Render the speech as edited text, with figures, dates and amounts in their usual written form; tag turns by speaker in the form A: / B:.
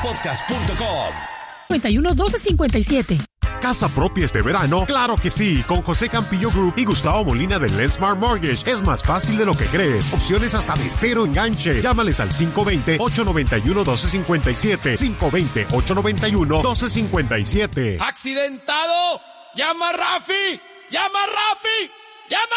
A: podcast.com.
B: 51-12-57.
C: ¿Casa propia este verano? ¡Claro que sí! Con José Campillo Group y Gustavo Molina de Lensmart Mortgage. Es más fácil de lo que crees. Opciones hasta de cero enganche. Llámales al 520-891-1257. 520-891-1257.
D: ¡Accidentado! ¡Llama a Rafi! ¡Llama a Rafi! ¡Llama!